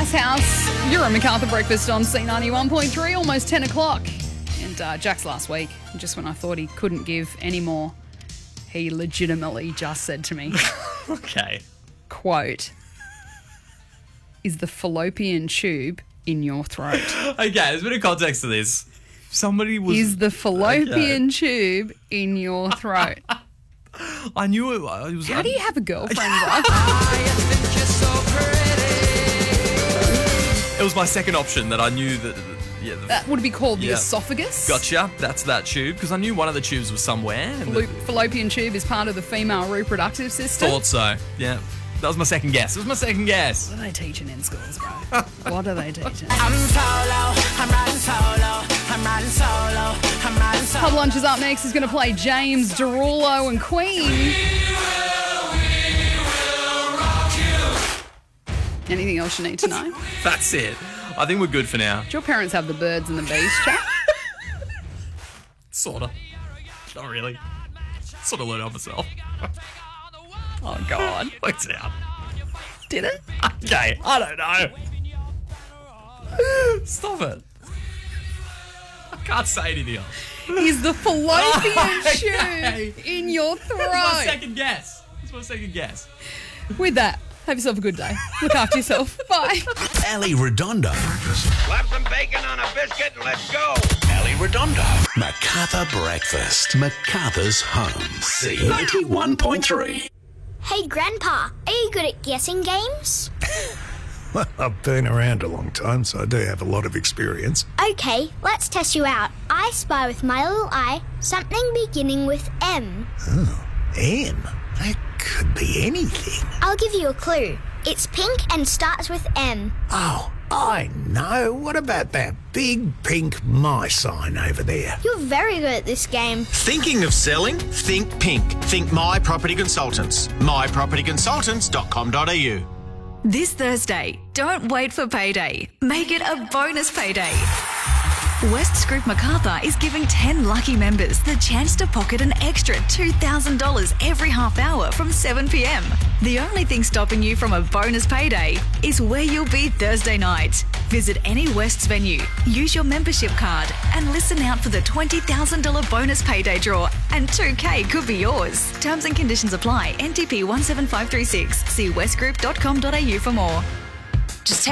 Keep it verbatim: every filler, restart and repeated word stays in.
Glass House. You're a MacArthur Breakfast on C ninety-one point three, almost ten o'clock. And uh, Jack's last week, just when I thought he couldn't give any more, he legitimately just said to me, Okay. quote, is the fallopian tube in your throat? Okay, there's a bit of context to this. Somebody was... Is the fallopian Okay. tube in your throat? I knew it, it was... How do you have a girlfriend, bro? It was my second option that I knew that... Yeah, the, That would be called the Yeah. esophagus. Gotcha. That's that tube, because I knew one of the tubes was somewhere. And the, Fallo- fallopian tube is part of the female reproductive system. thought so. Yeah. That was my second guess. It was my second guess. What are they teaching in schools, bro? What are they teaching? I'm solo, I'm riding solo, I'm riding solo, I'm riding solo. Pub Lunch is up next. He's going to play James Derulo and Queen. Anything else you need to know? That's it. I think we're good for now. Do your parents have the birds and the bees chat? Sorta. Not really. Sort of learned on myself. Oh, God. Works out. Did it? Okay, I don't know. Stop it. I can't say anything else. Is the fallopian Okay. tube in your That's my throat? second guess. That's my second guess. With that, have yourself a good day. Look after yourself. Bye. Ali Redondo. Slap some bacon on a biscuit and let's go. Ali Redondo. MacArthur Breakfast. MacArthur's home. C ninety-one point three. Hey, Grandpa, are you good at guessing games? Well, I've been around a long time, so I do have a lot of experience. Okay, let's test you out. I spy with my little eye something beginning with M. M? That could be anything. I'll give you a clue. It's pink and starts with M. Oh, I know. What about that big pink my sign over there? You're very good at this game. Thinking of selling? Think pink. Think My Property Consultants. my property consultants dot com dot a u. This Thursday, don't wait for payday. Make it a bonus payday. West Group MacArthur is giving ten lucky members the chance to pocket an extra two thousand dollars every half hour from seven p.m. The only thing stopping you from a bonus payday is where you'll be Thursday night. Visit any West's venue, use your membership card, and listen out for the twenty thousand dollars bonus payday draw, and two K could be yours. Terms and conditions apply. N T P one seven five three six. See westgroup dot com dot a u for more. Just